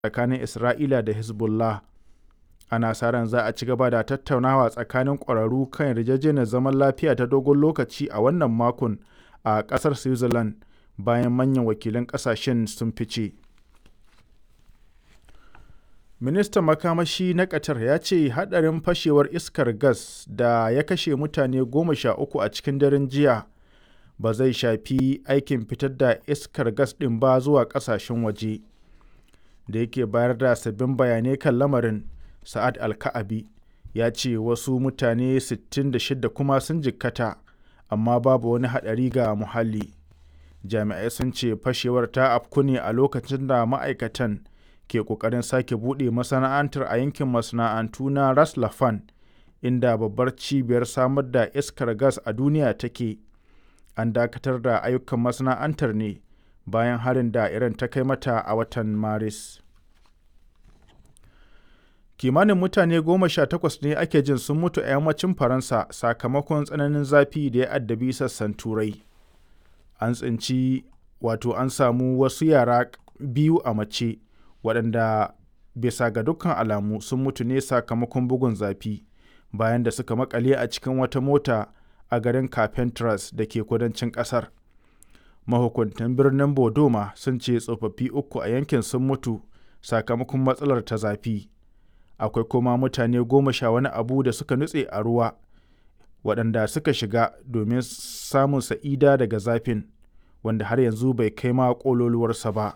tsakanin Isra'ila da Hezbollah. Ana sa ran za a ci gaba da tattaunawa tsakanin ƙwararru kan yarjejeniyar zaman lafiya ta dogon lokaci a wannan makon a ƙasar Switzerland bayan manyan wakilan ƙasashen sun fice. Ministan makamashi na Qatar ya ce haɗarin fashewar iskar gas da ya kashe mutane 13 a cikin daren jiya ba zai shafi aikin fitar da iskar gas ɗin ba zuwa ƙasashen waje. Da yake bayar da sabbin bayanai kan lamarin, Sa'ad Al-Ka'abi ya ce wasu mutane 66 kuma sun jikkata, amma babu wani haɗari ga muhalli. Jami'ai sun ce fashewar ta afku ne a lokacin da ma'aikatan ke ƙoƙarin sake buɗe masana'antar a yankin masana'antu na Ras Laffan, inda babbar cibiyar samar da iskar gas a duniya take. An dakatar da ayyukan masana'antar ne bayan harin da Iran ta kai mata a watan Maris. Kimanin mutane 18 ne ake jin sun mutu a yammacin Faransa sakamakon tsananin zafi da ya addabi sassan Turai. An samu wasu yara biyu a mace, waɗanda bisa ga dukkan alamu sun mutu ne sakamakon bugun zafi bayan da suka makale a cikin wata mota a garin Carpentras da ke kudancin ƙasar. Mahukuntan birnin Bodoma sun ce tsofaffi 3 a yankin sun mutu sakamakon matsalar ta zafi. Akwai kuma mutane 10 wani abu da suka nutse a ruwa, waɗanda suka shiga domin samun sa'ida daga zafin, wanda har yanzu bai kai ma ƙololuwarsa ba.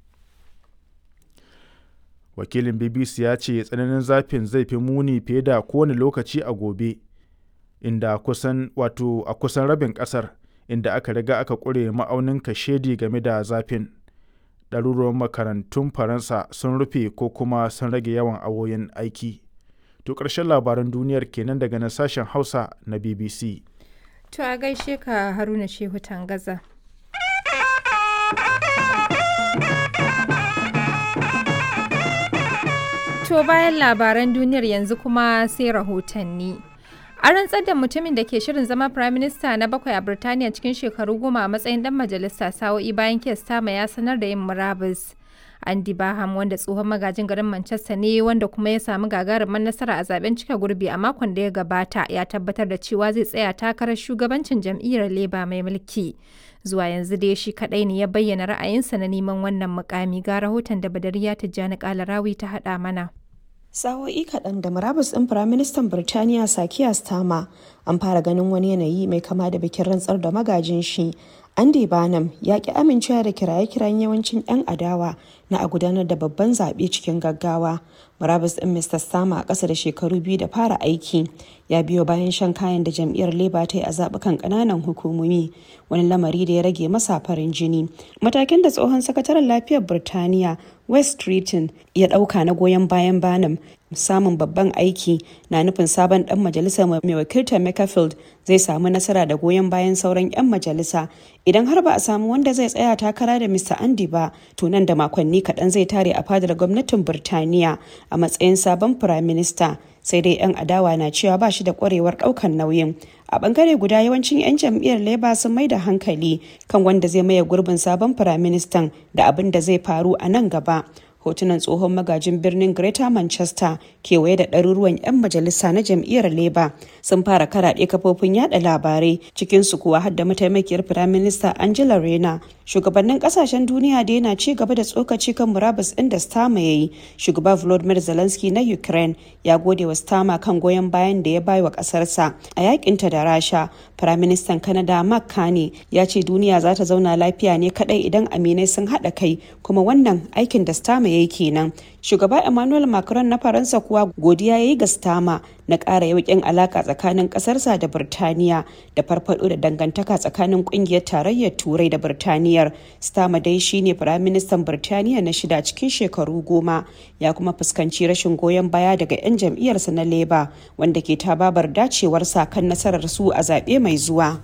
Wakilin BBC ya ce tsananin zafin zai fi muni fiye da kowane lokaci a gobe, inda a kusan rabin ƙasar, inda aka riga aka ƙure ma'aunin kashedi game da zafin. Ɗaruruwan makarantun Faransa sun rufe ko kuma sun rage yawan awoyin aiki. To ƙarshen labaran duniyar kenan daga nan sashen Hausa na BBC. To a gaishe ka Haruna Shehu Tangaza. To bayan labaran duniyar yanzu kuma sai rahotanni. An rantsar da mutumin da ke shirin zama Prime Minister na 7 a Birtaniya cikin shekaru 10 a matsayin dan majalisa sa'o'i bayan Keir Starmer ya sanar da yin murabus. Andy Barham, wanda tsohon magajin garin Manchester ne wanda kuma ya samu gagarumar nasara a zaben cika gurbi a makon da ya gabata, ya tabbatar da cewa zai tsaya takarar shugabancin jam'iyyar Labour mai mulki. Zuwa yanzu dai shi kadai ne ya bayyana ra'ayinsa na neman wannan mukami. Ga rahoton da Badariya Tijjani Kalarawi ta haɗa mana. Sa'o'i kaɗan da murabus ɗin Firaministan Birtaniya Keir Starmer, an fara ganin wani yanayi mai kama da bikin rantsar da magajin shi. Andy Barnum ya ƙi amincewa da kiraye-kirayen yawancin 'yan adawa na a gudanar da babban zaɓe cikin gaggawa. Murabus ɗin Mr. Starmer a ƙasa da shekaru 2 da fara aiki ya biyo bayan shan kayan da jam'iyyar Labour ta yi a zaɓukan ƙananan hukumomi, wani lamari da ya rage masa farin jini. Matakin da tsohon sakataren lafiyar Birtaniya West Streeton ya ɗauka na goyon bayan Barnum samun babban aiki na nufin sabon ɗan majalisa mai wakiltar Macclesfield zai samu nasara da goyon bayan sauran 'yan majalisa. Idan har ba a samu wanda zai tsaya takara da Mr. Andy ba, to nan da makonni kaɗan zai tare a fadar gwamnatin Birtaniya a matsayin sabon firaminista. Sai dai 'yan adawa na cewa ba shi da ƙwarewar ɗaukar nauyin. A ɓangare guda, yawancin 'yan jam'iyyar Labour sun mai da hankali kan wanda zai maye gurbin sabon firaministan da abin da zai faru a nan gaba. Hotunan tsohon magajin birnin Greater Manchester kewaye da ɗaruruwan 'yan majalisa na jam'iyyar Labour sun fara karaɗe kafofin yada labarai, cikinsu kuwa har da mataimakiyar firaminista Angela Rayner. Shugabannin kasashen duniya da yana ci gaba da tsokaci kan murabus ɗin da Starmer ya yi. Shugaba Volodymyr Zelensky na Ukraine ya gode wa Starmer kan goyon bayan da ya bai wa ƙasarsa a yakinta da Rasha. Firaministan Canada Mark Carney ya ce duniya za ta zauna lafiya ne kaɗai idan aminai sun haɗa kai, kuma wannan aikin da Starmer ya yi kenan. Shugaba Emmanuel Macron na Faransa kuwa godiya ya yi ga Starmer na ƙara yauƙin alaƙa tsakanin ƙasarsa da Birtaniya da farfaɗo da dangantaka tsakanin ƙungiyar tarayyar Turai da Birtaniyar. Starmer dai shine Firaministan Birtaniya na 6 cikin shekaru 10, ya kuma fuskanci rashin goyon baya daga 'yan jam'iyyarsa na Labour, wanda ke tababar dacewarsa kan nasarar su a zaɓe mai zuwa.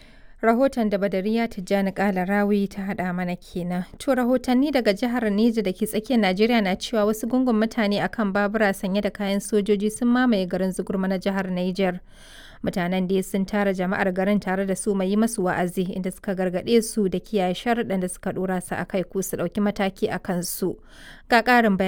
Rahoton da Badariya Tijjani Kalarawi ta haɗa mana kenan. To rahotanni daga jihar Neja da ke tsakiyar Najeriya na cewa wasu gungun mutane akan babura sanye da kayan sojoji sun mamaye garin Zugurma na jihar Niger. Mutanen dai sun tara jama'ar garin tare da su mai yi masu wa'azi, inda suka gargaɗe su da kiyaye sharuɗan da suka ɗora su a kai ko su ɗauki mataki a kansu. Ga ƙarin bayani.